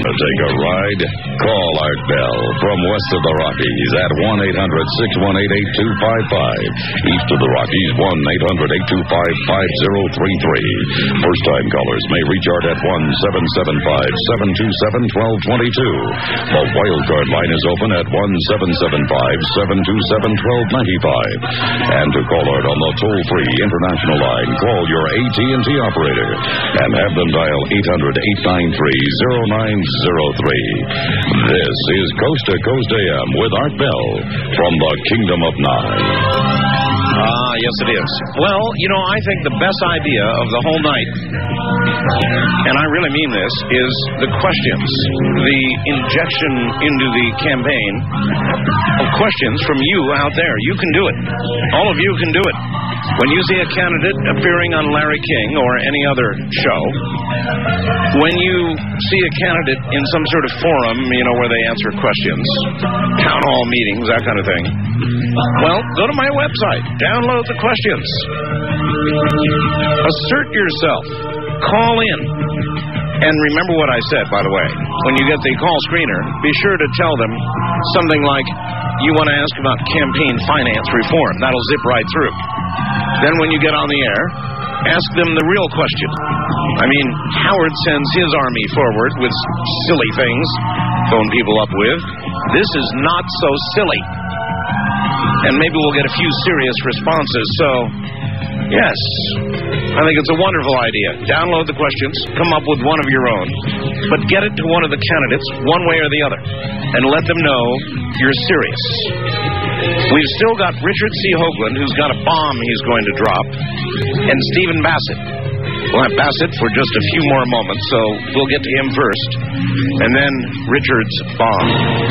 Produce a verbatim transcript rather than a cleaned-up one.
Want to take a ride? Call Art Bell from west of the Rockies at one eight hundred six one eight eight two five five. East of the Rockies, one eight hundred eight two five five zero three three. First-time callers may reach Art at one seven seven five seven two seven one two two two. The wildcard line is open at one seven seven five seven two seven one two nine five. And to call Art on the toll-free international line, call your A T and T operator and have them dial eight hundred eight nine three zero nine zero three. This is Coast to Coast A M with Art Bell from the Kingdom of Nine. Ah, yes it is. Well, you know, I think the best idea of the whole night, and I really mean this, is the questions. The injection into the campaign of questions from you out there. You can do it. All of you can do it. When you see a candidate appearing on Larry King or any other show, when you see a candidate in some sort of forum, you know, where they answer questions, town hall meetings, that kind of thing, well, go to my website. Download the questions. Assert yourself. Call in. And remember what I said, by the way. When you get the call screener, be sure to tell them something like, you want to ask about campaign finance reform. That'll zip right through. Then when you get on the air, ask them the real question. I mean, Howard sends his army forward with silly things, phone people up with. This is not so silly. And maybe we'll get a few serious responses. So, yes, I think it's a wonderful idea. Download the questions, come up with one of your own, but get it to one of the candidates, one way or the other, and let them know you're serious. We've still got Richard C. Hoagland, who's got a bomb he's going to drop, and Stephen Bassett. We'll have Bassett for just a few more moments, so we'll get to him first, and then Richard's bomb.